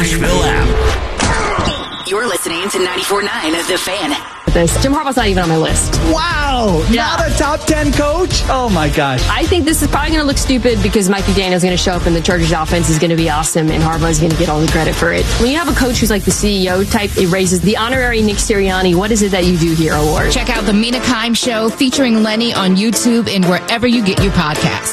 Nashville app. You're listening to 94.9 The Fan. Jim Harbaugh's not even on my list. Wow. Yeah. Not a top 10 coach? Oh, my gosh. I think this is probably going to look stupid because Mike McDaniel's going to show up and the Chargers offense is going to be awesome and Harbaugh's going to get all the credit for it. When you have a coach who's like the CEO type, it raises the honorary Nick Sirianni. What is it that you do here award? Check out the Mina Kimes Show featuring Lenny on YouTube and wherever you get your podcasts.